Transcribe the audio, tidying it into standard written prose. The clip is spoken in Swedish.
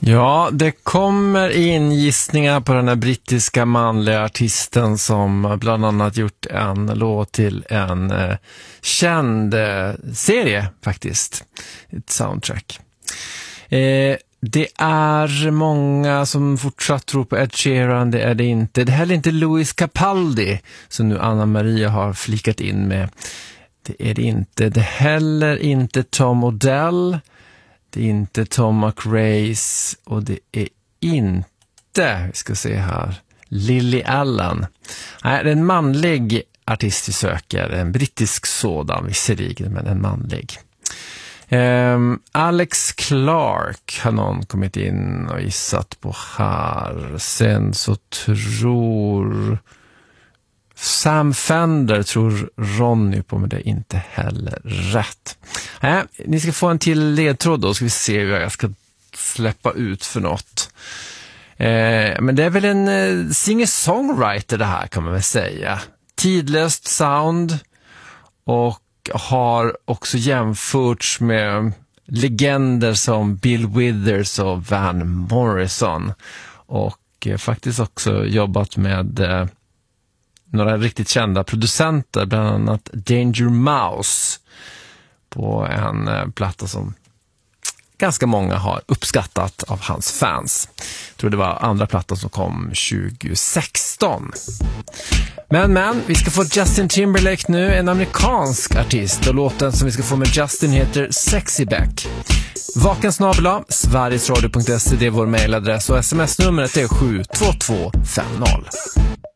Ja, det kommer in gissningar på den här brittiska manliga artisten som bland annat gjort en låt till en känd serie faktiskt. Ett soundtrack. Det är många som fortsatt tror på Ed Sheeran, det är det inte. Det är heller inte Louis Capaldi som nu Anna Maria har flikat in med. Det är det inte. Det är heller inte Tom Odell. Det är inte Tom McRae och det är inte, vi ska se här, Lily Allen. Nej, det är en manlig artist vi söker, en brittisk sådan visserligen, men en manlig. Alex Clark har någon kommit in och gissat på här. Sen så tror Sam Fender tror Ronny på, men det är inte heller rätt. Ni ska få en till ledtråd då, ska vi se vad jag ska släppa ut för något. Men det är väl en singer-songwriter det här, kan man väl säga. Tidlöst sound och har också jämförts med legender som Bill Withers och Van Morrison. Och faktiskt också jobbat med några riktigt kända producenter, bland annat Danger Mouse på en platta som ganska många har uppskattat av hans fans. Jag tror det var andra plattan som kom 2016. Men, vi ska få Justin Timberlake nu, en amerikansk artist, och låten som vi ska få med Justin heter Sexy Back. Vakensnabel sverigesradio.se, det är vår mailadress och sms-numret är 72250.